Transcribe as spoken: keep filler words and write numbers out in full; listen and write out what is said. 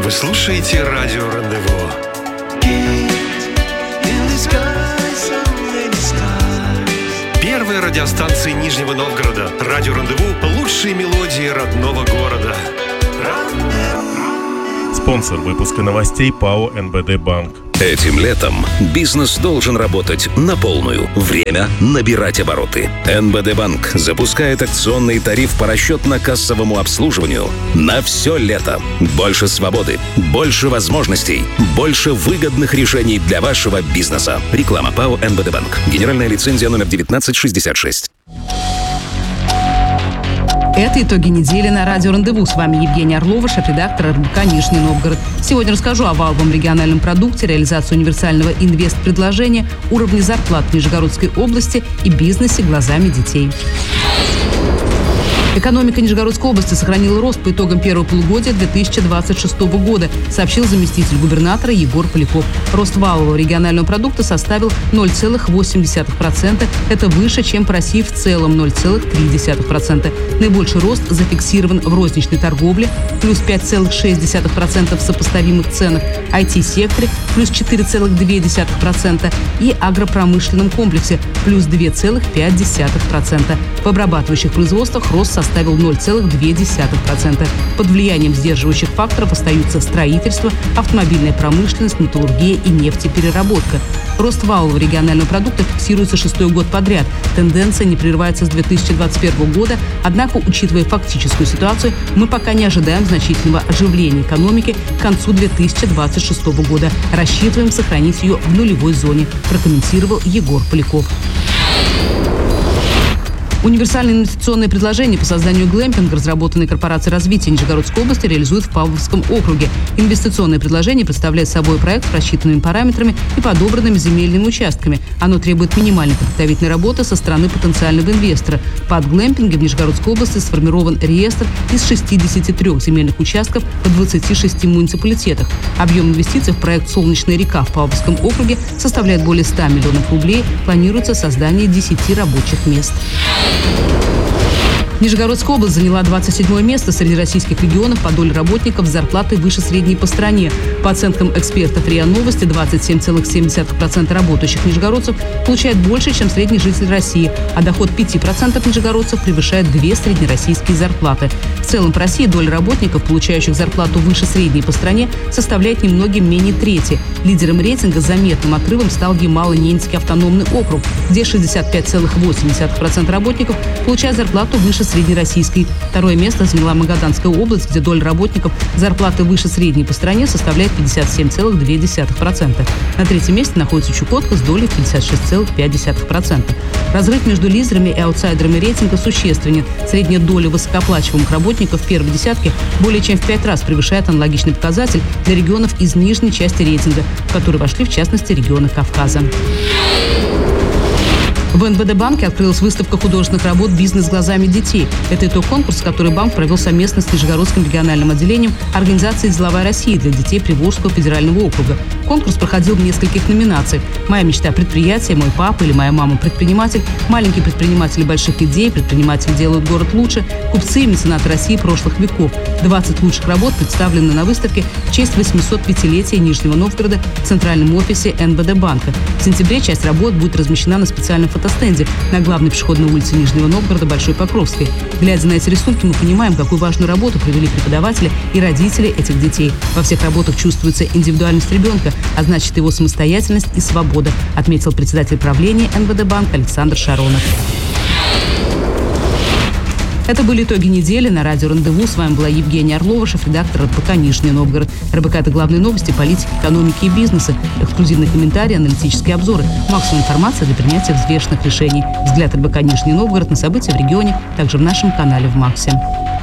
Вы слушаете радио «Рандеву». Первая радиостанция Нижнего Новгорода. Радио «Рандеву» – лучшие мелодии родного города. Спонсор выпуска новостей ПАО эн бэ дэ Банк. Этим летом бизнес должен работать на полную. Время набирать обороты. эн бэ дэ Банк запускает акционный тариф по расчетно-кассовому обслуживанию на все лето. Больше свободы, больше возможностей, больше выгодных решений для вашего бизнеса. Реклама ПАО эн бэ дэ Банк. Генеральная лицензия номер девятнадцать шестьдесят шесть. Это итоги недели на радио «Рандеву». С вами Евгения Орлова, шеф-редактор эр бэ ка «Нижний Новгород». Сегодня расскажу о валовом региональном продукте, реализации универсального инвест-предложения, уровне зарплат в Нижегородской области и бизнесе глазами детей. Экономика Нижегородской области сохранила рост по итогам первого полугодия две тысячи двадцать шестого года, сообщил заместитель губернатора Егор Поляков. Рост валового регионального продукта составил ноль целых восемь десятых процента. Это выше, чем по России в целом ноль целых три десятых процента. Наибольший рост зафиксирован в розничной торговле, плюс пять целых шесть десятых процента в сопоставимых ценах, ай ти-секторе, плюс четыре целых два десятых процента и агропромышленном комплексе, плюс два целых пять десятых процента. В обрабатывающих производствах рост составил ноль целых два десятых процента. Под влиянием сдерживающих факторов остаются строительство, автомобильная промышленность, металлургия и нефтепереработка. Рост валового регионального продукта фиксируется шестой год подряд. Тенденция не прерывается с две тысячи двадцать первого года, однако, учитывая фактическую ситуацию, мы пока не ожидаем значительного оживления экономики к концу две тысячи двадцать шестого года. Рассчитываем сохранить ее в нулевой зоне, прокомментировал Егор Поляков. Универсальное инвестиционное предложение по созданию глэмпинга, разработанное корпорацией развития Нижегородской области, реализует в Павловском округе. Инвестиционное предложение представляет собой проект с рассчитанными параметрами и подобранными земельными участками. Оно требует минимальной подготовительной работы со стороны потенциального инвестора. Под глэмпинги в Нижегородской области сформирован реестр из шестидесяти трёх земельных участков в двадцати шести муниципалитетах. Объем инвестиций в проект «Солнечная река» в Павловском округе составляет более ста миллионов рублей. Планируется создание десяти рабочих мест. Нижегородская область заняла двадцать седьмое место среди российских регионов по доле работников с зарплатой выше средней по стране. По оценкам экспертов РИА Новости, двадцать семь целых семь десятых процента работающих нижегородцев получает больше, чем средний житель России, а доход пяти процентов нижегородцев превышает две среднероссийские зарплаты. В целом по России доля работников, получающих зарплату выше средней по стране, составляет немногим менее трети. Лидером рейтинга заметным отрывом стал Ямало-Ненецкий автономный округ, где шестьдесят пять целых восемь десятых процента работников получают зарплату выше среднероссийской. Второе место заняла Магаданская область, где доля работников зарплаты выше средней по стране составляет пятьдесят семь целых две десятых процента. На третьем месте находится Чукотка с долей пятьдесят шесть целых пять десятых процента. Разрыв между лидерами и аутсайдерами рейтинга существенен. Средняя доля высокооплачиваемых работников в первой десятке более чем в пять раз превышает аналогичный показатель для регионов из нижней части рейтинга, в которые вошли в частности регионы Кавказа. В эн бэ дэ банке открылась выставка художественных работ «Бизнес глазами детей». Это итог конкурса, который банк провел совместно с Нижегородским региональным отделением организации «Деловая Россия» для детей Приволжского федерального округа. Конкурс проходил в нескольких номинациях: «Моя мечта предприятия», «Мой папа» или «Моя мама предприниматель», «Маленькие предприниматели больших идей», «Предприниматели делают город лучше», «Купцы и меценаты России прошлых веков». двадцать лучших работ представлены на выставке в честь восьмисот пятилетия Нижнего Новгорода в центральном офисе эн бэ дэ банка. В сентябре часть работ будет размещена на специальном фотостенде на главной пешеходной улице Нижнего Новгорода Большой Покровской. Глядя на эти рисунки, мы понимаем, какую важную работу провели преподаватели и родители этих детей. Во всех работах чувствуется индивидуальность ребенка, а значит его самостоятельность и свобода, отметил председатель правления эн бэ дэ банка Александр Шаронов. Это были итоги недели на радио «Рандеву». С вами была Евгения Орлова, шеф-редактор эр бэ ка «Нижний Новгород». эр бэ ка – это главные новости политики, экономики и бизнеса, эксклюзивные комментарии, аналитические обзоры, максимум информации для принятия взвешенных решений. Взгляд эр бэ ка «Нижний Новгород» на события в регионе, также в нашем канале в Максе.